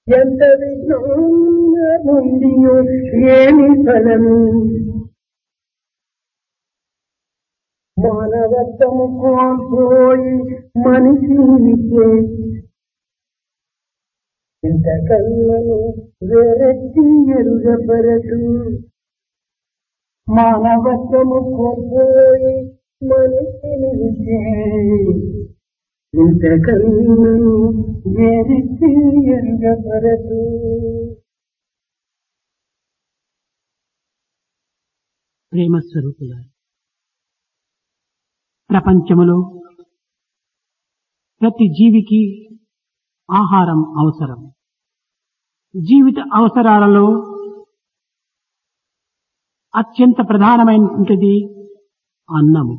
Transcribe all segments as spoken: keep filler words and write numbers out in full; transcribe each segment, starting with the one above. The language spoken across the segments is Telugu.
ఎంత విజ్ఞానముందియో ఏమి ఫలము మానవత్వము కోల్పోయి మనిషినికే ఇంత కళ్ళను వేరెత్తి ఎరుగపరచు మానవత్వము కోల్పోయి మనిషినికే ఇంత కళ్ళను వేరెత్తి ఎరుగపరచు. ప్రేమ స్వరూపులారా, ప్రపంచములో ప్రతి జీవికి ఆహారం అవసరం. జీవిత అవసరాలలో అత్యంత ప్రధానమైనది అన్నము.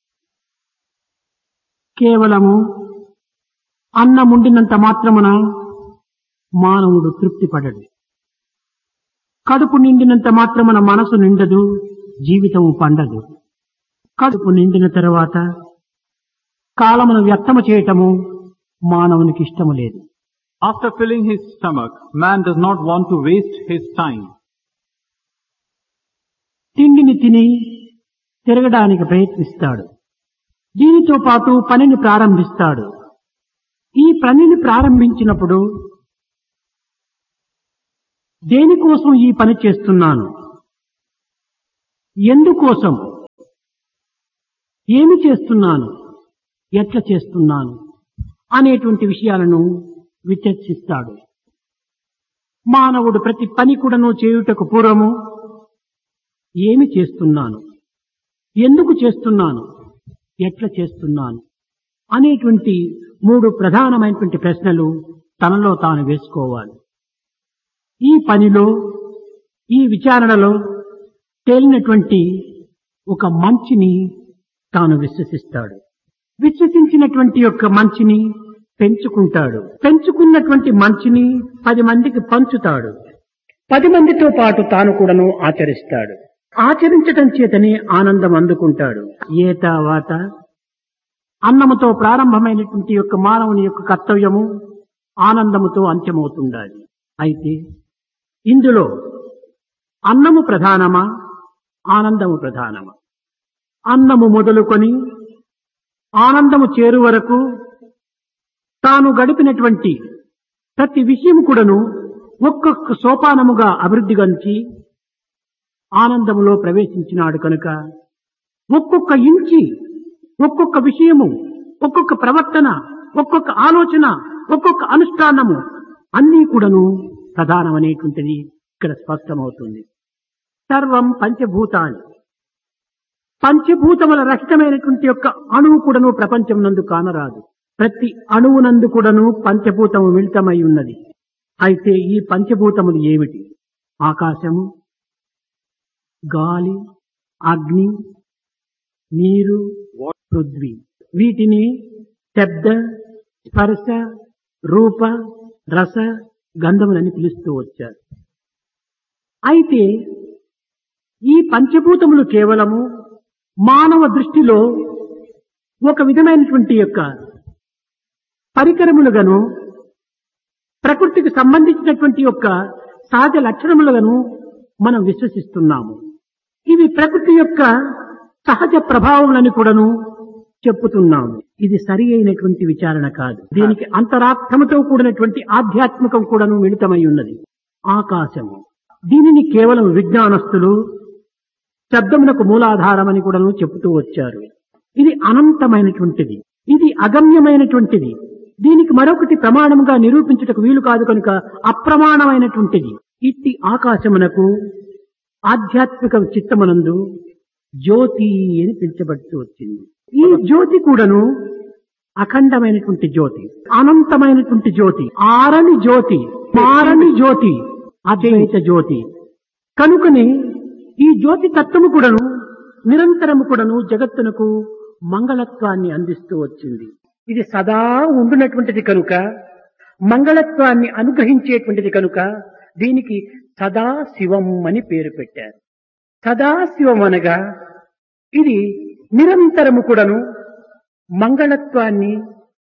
కేవలము అన్నముండినంత మాత్రమున మానవుడు తృప్తి పడడు. కడుపు నిండినంత మాత్రమున మనసు నిండదు, జీవితము పండదు. కడుపు నిండిన తరువాత కాలమును వ్యర్థము చేయటము మానవునికి ఇష్టము లేదు. After filling his stomach, man does not want to waste his time. తిండిని తిని తిరగడానికి ప్రయత్నిస్తాడు. దీనితో పాటు పనిని ప్రారంభిస్తాడు. ఈ పనిని ప్రారంభించినప్పుడు దేనికోసం ఈ పని చేస్తున్నాను, ఎందుకోసం, ఏమి చేస్తున్నాను, ఎట్లా చేస్తున్నాను అనేటువంటి విషయాలను విచర్చిస్తాడు. మానవుడు ప్రతి పని కూడాను చేయుటకు పూర్వము ఏమి చేస్తున్నాను, ఎందుకు చేస్తున్నాను, ఎట్లా చేస్తున్నాను అనేటువంటి మూడు ప్రధానమైనటువంటి ప్రశ్నలు తనలో తాను వేసుకోవాలి. ఈ పనిలో, ఈ విచారణలో తేలినటువంటి ఒక మంచిని తాను విశ్వసిస్తాడు. విశ్వసించినటువంటి యొక్క మంచిని పెంచుకుంటాడు. పెంచుకున్నటువంటి మంచిని పది మందికి పంచుతాడు. పది మందితో పాటు తాను కూడాను ఆచరిస్తాడు. ఆచరించటం చేతనే ఆనందం అందుకుంటాడు. ఏతావాత అన్నముతో ప్రారంభమైనటువంటి యొక్క మానవుని యొక్క కర్తవ్యము ఆనందముతో అంత్యమవుతుండాలి. అయితే ఇందులో అన్నము ప్రధానమా, ఆనందము ప్రధానమా? అన్నము మొదలుకొని ఆనందము చేరు వరకు తాను గడిపినటువంటి ప్రతి విషయం కూడాను ఒక్కొక్క సోపానముగా అభివృద్ధి గంచి ఆనందములో ప్రవేశించినాడు కనుక ఒక్కొక్క ఇంచి, ఒక్కొక్క విషయము, ఒక్కొక్క ప్రవర్తన, ఒక్కొక్క ఆలోచన, ఒక్కొక్క అనుష్ఠానము అన్నీ కూడాను ప్రధానమనేటువంటిది ఇక్కడ స్పష్టమవుతుంది. సర్వం పంచభూతాన్ని, పంచభూతముల రహితమైనటువంటి యొక్క అణువు కూడాను ప్రపంచం నందు కానరాదు. ప్రతి అణువునందు కూడాను పంచభూతము మిళితమై ఉన్నది. అయితే ఈ పంచభూతములు ఏమిటి? ఆకాశము, గాలి, అగ్ని, నీరు, పృథ్వీ. వీటిని శబ్ద, స్పర్శ, రూప, రస, గంధములని పిలుస్తూ వచ్చారు. అయితే ఈ పంచభూతములు కేవలము మానవ దృష్టిలో ఒక విధమైనటువంటి యొక్క పరికరములుగాను, ప్రకృతికి సంబంధించినటువంటి యొక్క సహజ లక్షణములుగాను మనం విశ్వసిస్తున్నాము. ఇవి ప్రకృతి యొక్క సహజ ప్రభావములని కూడాను చెప్పుతున్నాము. ఇది సరి అయినటువంటి విచారణ కాదు. దీనికి అంతరార్థముతో కూడినటువంటి ఆధ్యాత్మికం కూడాను మిళితమై ఉన్నది. ఆకాశము, దీనిని కేవలం విజ్ఞానస్తులు శబ్దమునకు మూలాధారమని కూడాను చెబుతూ వచ్చారు. ఇది అనంతమైనటువంటిది, ఇది అగమ్యమైనటువంటిది. దీనికి మరొకటి ప్రమాణముగా నిరూపించుటకు వీలు కాదు కనుక అప్రమాణమైనటువంటిది. ఇట్టి ఆకాశమునకు ఆధ్యాత్మిక చిత్తమునందు జ్యోతి అని పిలిచబడుతూ వచ్చింది. ఈ జ్యోతి కూడాను అఖండమైనటువంటి జ్యోతి, అనంతమైనటువంటి జ్యోతి, ఆరని జ్యోతి, మారని జ్యోతి, అద్వైత జ్యోతి. కనుకనే ఈ జ్యోతి తత్వము కూడాను నిరంతరము కూడాను జగత్తునకు మంగళత్వాన్ని అందిస్తూ వచ్చింది. ఇది సదా ఉండునటువంటిది కనుక, మంగళత్వాన్ని అనుగ్రహించేటువంటిది కనుక దీనికి సదాశివం అని పేరు పెట్టారు. సదాశివం అనగా ఇది నిరంతరము కూడాను మంగళత్వాన్ని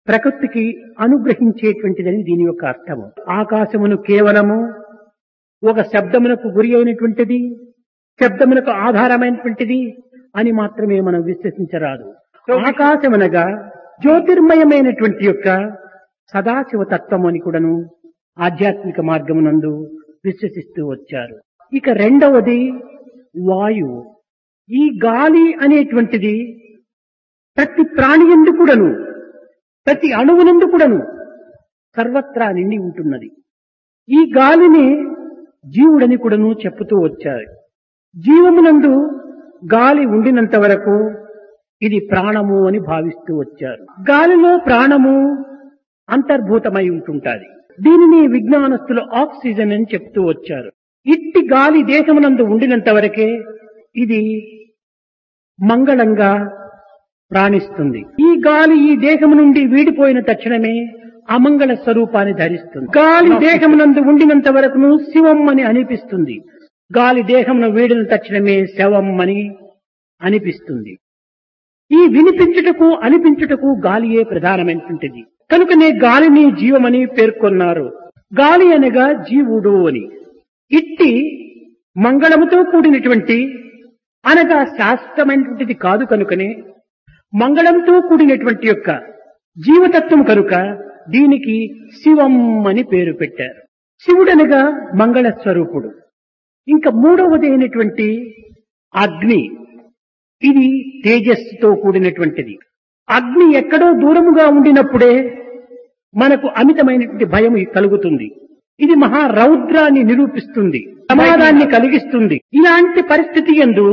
ప్రకృతికి అనుగ్రహించేటువంటిదని దీని యొక్క అర్థము. ఆకాశమును కేవలము ఒక శబ్దమునకు గురి అయినటువంటిది, శబ్దమునకు ఆధారమైనటువంటిది అని మాత్రమే మనం విశ్వసించరాదు. ఆకాశమనగా జ్యోతిర్మయమైనటువంటి యొక్క సదాశివ తత్వం అని కూడాను ఆధ్యాత్మిక మార్గమునందు విశ్వసిస్తూ వచ్చారు. ఇక రెండవది వాయువు. ఈ గాలి అనేటువంటిది ప్రతి ప్రాణి యందు కూడాను, ప్రతి అణువునందు కూడాను సర్వత్రా నిండి ఉంటున్నది. ఈ గాలిని జీవుడని కూడాను చెప్పుతూ వచ్చారు. జీవమునందు గాలి ఉండినంత వరకు ఇది ప్రాణము అని భావిస్తూ వచ్చారు. గాలిలో ప్రాణము అంతర్భూతమై ఉంటుంటాది. దీనిని విజ్ఞానస్తులు ఆక్సిజన్ అని చెప్తూ వచ్చారు. ఇట్టి గాలి దేహమునందు ఉండినంత వరకే ఇది మంగళంగా ప్రాణిస్తుంది. ఈ గాలి ఈ దేహము నుండి వీడిపోయిన తక్షణమే అమంగళ స్వరూపాన్ని ధరిస్తుంది. గాలి దేహమునందు ఉండినంత వరకును శివం అని అనిపిస్తుంది. గాలి దేహమును వీడిన తక్షణమే శవం అని అనిపిస్తుంది. ఈ వినిపించుటకు అనిపించుటకు గాలియే ప్రధానమైనటువంటిది. కనుకనే గాలిని జీవమని పేర్కొన్నారు. గాలి అనగా జీవుడు అని. ఇట్టి మంగళముతో కూడినటువంటి అనగా శాశ్వతమైనటువంటిది కాదు కనుకనే మంగళంతో కూడినటువంటి యొక్క జీవతత్వం కనుక దీనికి శివం అని పేరు పెట్టారు. శివుడనగా మంగళ స్వరూపుడు. ఇంకా మూడవది అయినటువంటి అగ్ని. ఇది తేజస్సుతో కూడినటువంటిది. అగ్ని ఎక్కడో దూరముగా ఉండినప్పుడే మనకు అమితమైనటువంటి భయం కలుగుతుంది. ఇది మహారౌద్రాన్ని నిరూపిస్తుంది, ప్రమాదాన్ని కలిగిస్తుంది. ఇలాంటి పరిస్థితి యందు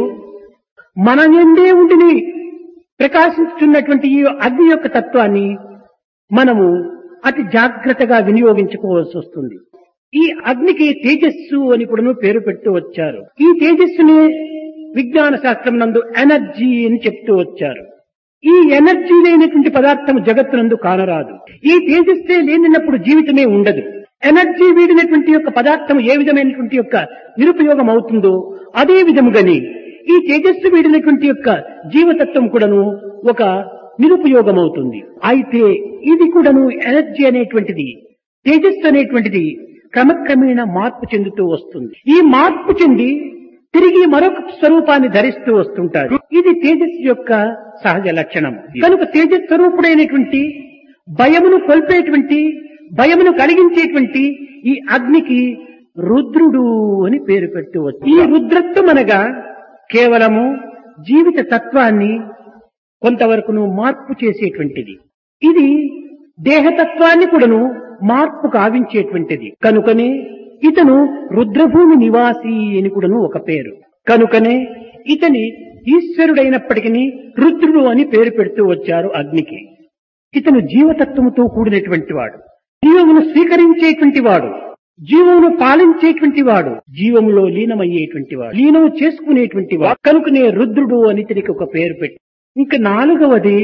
మన ఎందే ఉండిని ప్రకాశించుతున్నటువంటి ఈ అగ్ని యొక్క తత్వాన్ని మనము అతి జాగ్రత్తగా వినియోగించుకోవాల్సి వస్తుంది. ఈ అగ్నికి తేజస్సు అని కూడా పేరు పెడుతూ వచ్చారు. ఈ తేజస్సుని విజ్ఞాన శాస్త్రం నందు ఎనర్జీ అని చెప్తూ వచ్చారు. ఈ ఎనర్జీ లేనటువంటి పదార్థం జగత్తునందు కానరాదు. ఈ తేజస్సే లేనప్పుడు జీవితమే ఉండదు. ఎనర్జీ వీడినటువంటి యొక్క పదార్థం ఏ విధమైనటువంటి యొక్క నిరుపయోగం అవుతుందో అదే విధముగాని ఈ తేజస్సు వీడినటువంటి యొక్క జీవతత్వం కూడాను ఒక నిరుపయోగం అవుతుంది. అయితే ఇది కూడాను ఎనర్జీ అనేటువంటిది, తేజస్సు అనేటువంటిది క్రమక్రమేణా మార్పు చెందుతూ వస్తుంది. ఈ మార్పు చెంది తిరిగి మరొక స్వరూపాన్ని ధరిస్తూ వస్తుంటారు. ఇది తేజస్సు యొక్క సహజ లక్షణం. కనుక తేజస్ స్వరూపుడైనటువంటి భయమును కొల్పేటువంటి, భయమును కలిగించేటువంటి ఈ అగ్నికి రుద్రుడు అని పేరు పెట్టవచ్చు. ఈ రుద్రత్వం అనగా కేవలము జీవిత తత్వాన్ని కొంతవరకును మార్పు చేసేటువంటిది. ఇది దేహతత్వాన్ని కూడాను మార్పు కావించేటువంటిది. కనుకనే ఇతను రుద్రభూమి నివాసి అని కూడాను ఒక పేరు. కనుకనే ఇతని ఈశ్వరుడైనప్పటికీ రుద్రుడు అని పేరు పెడుతూ వచ్చారు అగ్నికి. ఇతను జీవతత్వముతో కూడినటువంటి వాడు, జీవమును స్వీకరించేటువంటి వాడు, జీవమును పాలించేటువంటి వాడు, జీవములో లీనమయ్యేటువంటి వాడు, లీనము చేసుకునేటువంటి వాడు. కనుకనే రుద్రుడు అని ఇతనికి ఒక పేరు పెట్టి. ఇంకా నాలుగవది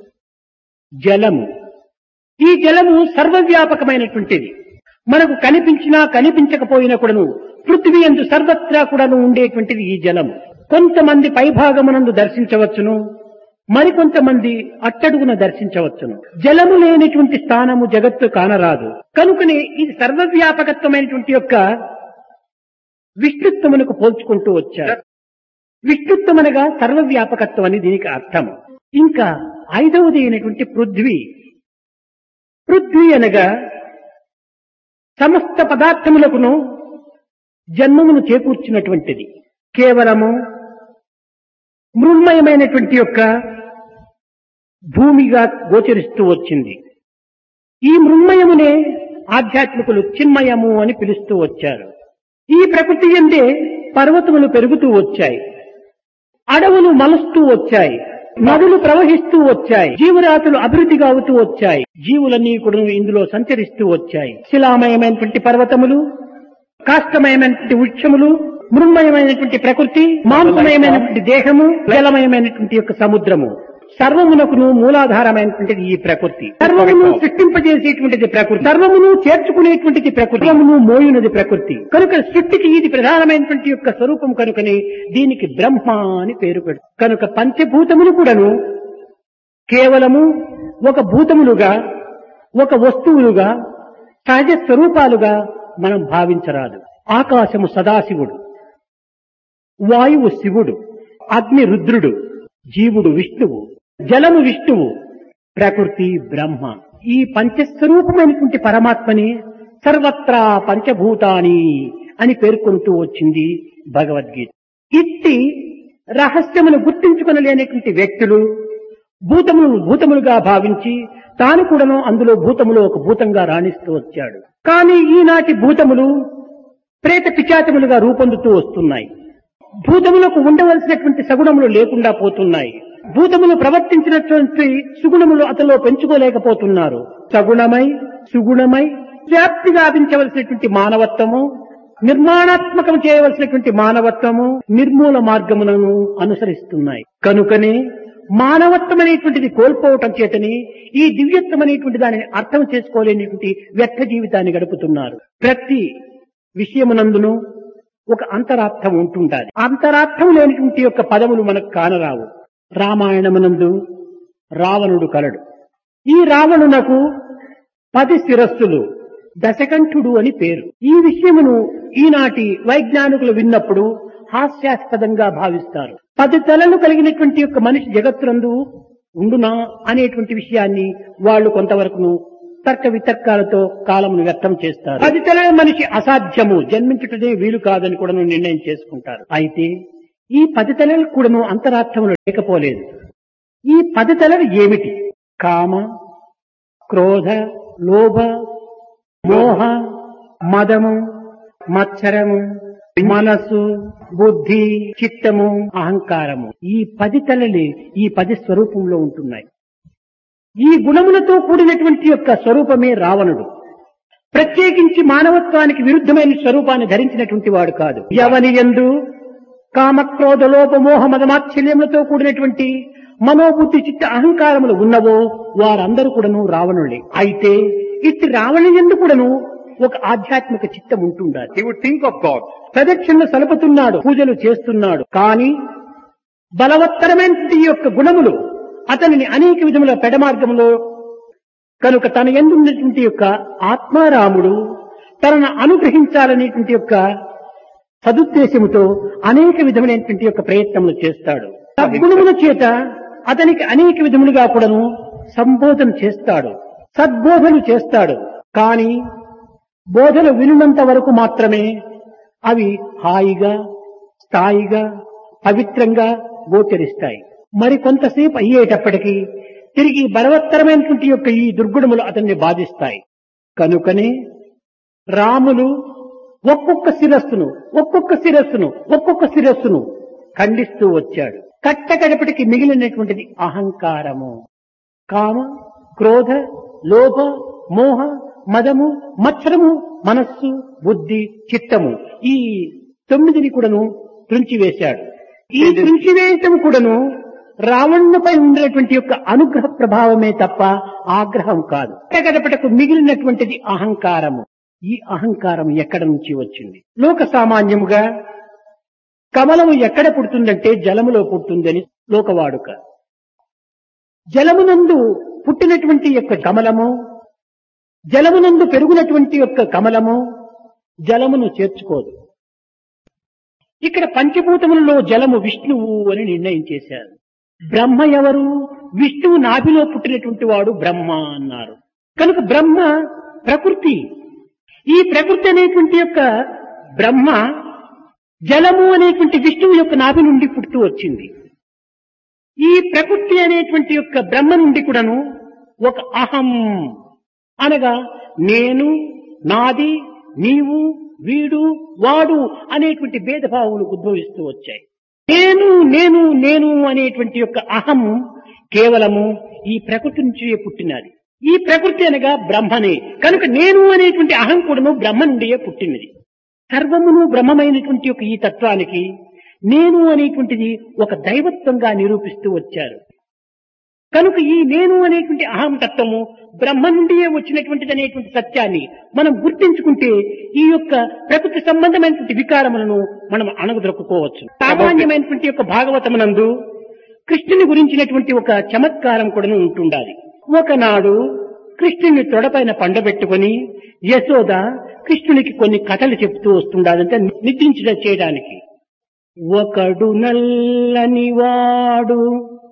జలము. ఈ జలము సర్వవ్యాపకమైనటువంటిది. మనకు కనిపించినా కనిపించకపోయినా కూడాను పృథ్వీ యందు సర్వత్రా కూడాను ఉండేటువంటిది ఈ జలము. కొంతమంది పైభాగమునందు దర్శించవచ్చును, మరికొంతమంది అట్టడుగున దర్శించవచ్చును. జలము లేనటువంటి స్థానము జగత్తు కానరాదు. కనుకనే ఇది సర్వవ్యాపకత్వమైనటువంటి యొక్క విష్ణుత్వమునకు పోల్చుకుంటూ వచ్చారు. విష్ణుత్వం అనగా సర్వవ్యాపకత్వం అని దీనికి అర్థము. ఇంకా ఐదవది అయినటువంటి పృథ్వీ. పృథ్వీ అనగా సమస్త పదార్థములకును జన్మమును చేకూర్చినటువంటిది. కేవలము మృన్మయమైనటువంటి యొక్క భూమిగా గోచరిస్తూ వచ్చింది. ఈ మృన్మయమునే ఆధ్యాత్మికులు చిన్మయము అని పిలుస్తూ వచ్చారు. ఈ ప్రకృతి యందే పర్వతములు పెరుగుతూ వచ్చాయి, అడవులు మలుస్తూ వచ్చాయి, నదులు ప్రవహిస్తూ వచ్చాయి, జీవరాశులు అభివృద్ధిగా అవుతూ వచ్చాయి, జీవులన్నీ కూడా ఇందులో సంచరిస్తూ వచ్చాయి. శిలామయమైనటువంటి పర్వతములు, కాష్టమయమైనటువంటి వృక్షములు, మృన్మయమైనటువంటి ప్రకృతి, మాంసమయమైనటువంటి దేహము, జలమయమైనటువంటి యొక్క సముద్రము, సర్వమునకును మూలాధారమైనటువంటిది ఈ ప్రకృతి. సర్వమును సృష్టింపజేసేటువంటిది ప్రకృతి, సర్వమును చేర్చుకునేటువంటిది ప్రకృతి, సర్వమును మోయునది ప్రకృతి. కనుక సృష్టికి ఇది ప్రధానమైనటువంటి యొక్క స్వరూపం. కనుకనే దీనికి బ్రహ్మ అని పేరు పెడు. కనుక పంచభూతములు కూడాను కేవలము ఒక భూతములుగా, ఒక వస్తువులుగా, సహజ స్వరూపాలుగా మనం భావించరాదు. ఆకాశము సదాశివుడు, వాయువు శివుడు, అగ్ని రుద్రుడు, జీవుడు విష్ణువు, జలము విష్ణువు, ప్రకృతి బ్రహ్మ. ఈ పంచస్వరూపమైనటువంటి పరమాత్మని సర్వత్రా పంచభూతాని అని పేర్కొంటూ వచ్చింది భగవద్గీత. ఇట్టి రహస్యమును గుర్తించుకొనలేనటువంటి వ్యక్తులు భూతములను భూతములుగా భావించి తాను కూడాను అందులో భూతములో ఒక భూతంగా రాణిస్తూ వచ్చాడు. కానీ ఈనాటి భూతములు ప్రేత పిశాచములుగా రూపొందుతూ వస్తున్నాయి. భూతములకు ఉండవలసినటువంటి సగుణములు లేకుండా పోతున్నాయి. భూతములు ప్రవర్తించినటువంటి సుగుణములు అతలో పెంచుకోలేకపోతున్నారు. సగుణమై సుగుణమై వ్యాప్తి వ్యాపించవలసినటువంటి మానవత్వము, నిర్మాణాత్మకం చేయవలసినటువంటి మానవత్వము నిర్మూల మార్గములను అనుసరిస్తున్నాయి. కనుకనే మానవత్వం అనేటువంటిది కోల్పోవటం చేతని ఈ దివ్యత్వం అనేటువంటి దానిని అర్థం చేసుకోలేనిటువంటి వ్యర్థ జీవితాన్ని గడుపుతున్నారు. ప్రతి విషయమునందును ఒక అంతరార్థం ఉంటుండాలి. అంతరార్థం లేనిటువంటి యొక్క పదములు మనకు కానరావు. రామాయణమునందు రావణుడు కలడు. ఈ రావణునకు పది శిరస్సులు, దశకంఠుడు అని పేరు. ఈ విషయమును ఈనాటి వైజ్ఞానికులు విన్నప్పుడు హాస్యాస్పదంగా భావిస్తారు. పది తలలు కలిగినటువంటి యొక్క మనిషి జగత్తునందు ఉండునా అనేటువంటి విషయాన్ని వాళ్ళు కొంతవరకు తర్క వితర్కాలతో కాలమును వ్యర్థం చేస్తారు. పది తలల మనిషి అసాధ్యము, జన్మించుటనే వీలు కాదని కూడా నిర్ణయం చేసుకుంటారు. అయితే ఈ పది తలలు కూడాను అంతరార్థములు లేకపోలేదు. ఈ పది తలలు ఏమిటి? కామ, క్రోధ, లోభ, మోహ, మదము, మత్సరము, మనస్సు, బుద్ధి, చిత్తము, అహంకారము. ఈ పది తలలే ఈ పది స్వరూపంలో ఉంటున్నాయి. ఈ గుణములతో కూడినటువంటి యొక్క స్వరూపమే రావణుడు. ప్రత్యేకించి మానవత్వానికి విరుద్ధమైన స్వరూపాన్ని ధరించినటువంటి వాడు కాదు. ఎవని యందు కామక్రోధ లోప మోహ మదమాత్సల్యములతో కూడినటువంటి మనోబుద్ధి చిత్త అహంకారములు ఉన్నవో వారందరూ కూడాను రావణులే. అయితే ఇట్టి రావణు యందు కూడాను ఒక ఆధ్యాత్మిక చిత్తం ఉంటుండాలి. He would think of God. ప్రదక్షిణలు సలుపుతున్నాడు, పూజలు చేస్తున్నాడు. కానీ బలవత్తరమైన యొక్క గుణములు అతనిని అనేక విధముల పెడమార్గంలో కనుక తన యందు ఉన్నటువంటి యొక్క ఆత్మారాముడు తనను అనుగ్రహించాలనేటువంటి యొక్క సదుద్దేశముతో అనేక విధములైనటువంటి యొక్క ప్రయత్నములు చేస్తాడు. సద్గుణముల చేత అతనికి అనేక విధములుగా కూడాను సంబోధన చేస్తాడు, సద్బోధలు చేస్తాడు. కానీ బోధలు వినున్నంత వరకు మాత్రమే అవి హాయిగా, స్థాయిగా, పవిత్రంగా గోచరిస్తాయి. మరి కొంతసేపు అయ్యేటప్పటికీ తిరిగి బలవత్తరమైనటువంటి యొక్క ఈ దుర్గుణములు అతన్ని బాధిస్తాయి. కనుకనే రాములు ఒక్కొక్క శిరస్సును ఒక్కొక్క శిరస్సును ఒక్కొక్క శిరస్సును ఖండిస్తూ వచ్చాడు. కట్టకడపటికి మిగిలినటువంటిది అహంకారము, కామ, క్రోధ, లోభ, మోహ, మదము, మత్సరము, మనస్సు, బుద్ధి, చిత్తము. ఈ తొమ్మిదిని కూడాను త్రుంచివేశాడు. ఈ త్రుంచివేయటం కూడాను రావణుపై ఉండేటువంటి యొక్క అనుగ్రహ ప్రభావమే తప్ప ఆగ్రహం కాదు. కట్టకడపటకు మిగిలినటువంటిది అహంకారము. ఈ అహంకారం ఎక్కడ నుంచి వచ్చింది? లోక సామాన్యముగా కమలము ఎక్కడ పుడుతుందంటే జలములో పుడుతుందని లోకవాడుక. జలమునందు పుట్టినటువంటి యొక్క కమలము, జలమునందు పెరుగునటువంటి యొక్క కమలము జలమును చేర్చుకోదు. ఇక్కడ పంచభూతములలో జలము విష్ణువు అని నిర్ణయం చేశారు. బ్రహ్మ ఎవరు? విష్ణువు నాభిలో పుట్టినటువంటి వాడు బ్రహ్మ అన్నారు. కనుక బ్రహ్మ ప్రకృతి. ఈ ప్రకృతి అనేటువంటి యొక్క బ్రహ్మ జలము అనేటువంటి విష్ణువు యొక్క నాభి నుండి పుట్టుతూ వచ్చింది. ఈ ప్రకృతి అనేటువంటి యొక్క బ్రహ్మ నుండి కూడాను ఒక అహం అనగా నేను, నాది, నీవు, వీడు, వాడు అనేటువంటి భేదభావములు ఉద్భవిస్తూ వచ్చాయి. నేను నేను నేను అనేటువంటి యొక్క అహం కేవలము ఈ ప్రకృతి నుంచి పుట్టినది. ఈ ప్రకృతి అనగా బ్రహ్మనే. కనుక నేను అనేటువంటి అహం కూడాను బ్రహ్మ నుండియే పుట్టినది. సర్వమును బ్రహ్మమైనటువంటి యొక్క ఈ తత్వానికి నేను అనేటువంటిది ఒక దైవత్వంగా నిరూపిస్తూ వచ్చారు. కనుక ఈ నేను అనేటువంటి అహం తత్వము బ్రహ్మ నుండియే వచ్చినటువంటిది అనేటువంటి సత్యాన్ని మనం గుర్తించుకుంటే ఈ యొక్క ప్రకృతి సంబంధమైనటువంటి వికారములను మనం అణగదొక్కుకోవచ్చు. సామాన్యమైనటువంటి యొక్క భాగవతమునందు కృష్ణుని గురించినటువంటి ఒక చమత్కారం కూడా ఉంటుండాలి. ఒకనాడు కృష్ణుని తొడపైన పండబెట్టుకుని యశోద కృష్ణునికి కొన్ని కథలు చెప్తూ వస్తుండాలంటే నిద్రించడం చేయడానికి. ఒకడు నల్లని వాడు